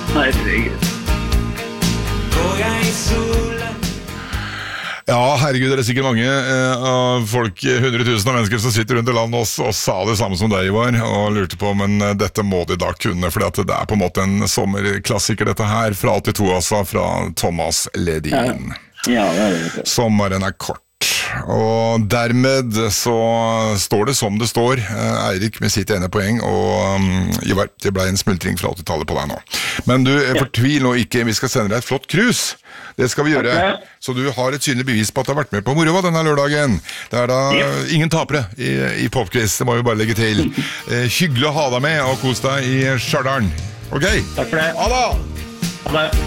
Herregud. Ja, herregud, det sikkert mange folk, 100 000 av mennesker som sitter rundt i landet og sa det samme som deg, Ivar, og lurte på, men dette må de da kunne, for det er på en måte en sommerklassiker dette her, fra 82 altså, fra Thomas Ledin. Ja, det det. Sommeren kort. Og dermed så står det som det står. Eirik med sitt ene poeng, og Ivar, det ble en smultring fra 80-tallet på deg nå. Men du, fortvil nå ikke, vi skal sende deg et flott krus. Det skal vi gjøre. Så du har et synlig bevis på at du har vært med på moroa denne lørdagen. Det da ingen tapere i Popquiz, det må vi bare legge til. Hyggelig å ha deg med, og kos deg i Stjørdal. Ok? Takk for det. Ha det! Ha det.